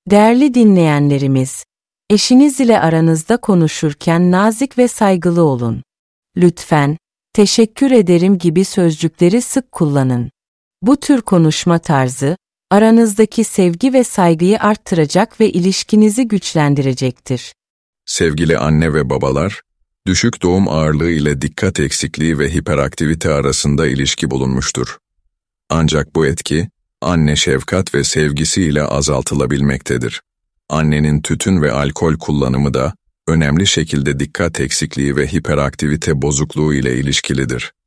Değerli dinleyenlerimiz, eşiniz ile aranızda konuşurken nazik ve saygılı olun. Lütfen, teşekkür ederim gibi sözcükleri sık kullanın. Bu tür konuşma tarzı, aranızdaki sevgi ve saygıyı arttıracak ve ilişkinizi güçlendirecektir. Sevgili anne ve babalar, düşük doğum ağırlığı ile dikkat eksikliği ve hiperaktivite arasında ilişki bulunmuştur. Ancak bu etki, anne şefkat ve sevgisiyle azaltılabilmektedir. Annenin tütün ve alkol kullanımı da önemli şekilde dikkat eksikliği ve hiperaktivite bozukluğu ile ilişkilidir.